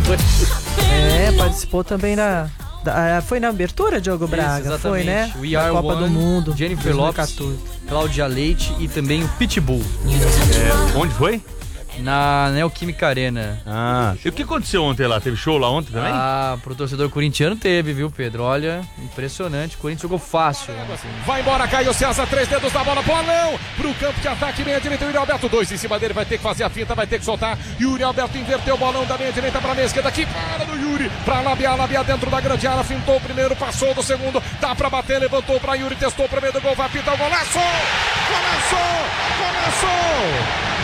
Participou também foi na abertura, Diogo Braga? Isso, foi, né? We Are Copa One, do Mundo. Jennifer 2014. Lopez, Cláudia Leite e também o Pitbull. Onde foi? Na Neoquímica Arena. E o que aconteceu ontem lá? Teve show lá ontem também? Pro torcedor corintiano teve, viu, Pedro? Olha, impressionante. O Corinthians jogou fácil. Assim. Vai embora, Caio César, 3 dedos na bola, bolão pro campo de ataque, meia direita, Yuri Alberto, 2 em cima dele, vai ter que fazer a finta, vai ter que soltar. Yuri Alberto inverteu o bolão da meia direita pra meia esquerda, aqui para do Yuri, pra Labiar dentro da grande área, fintou o primeiro, passou do segundo, dá pra bater, levantou pra Yuri, testou o primeiro gol, vai apitar o golaço! Começou!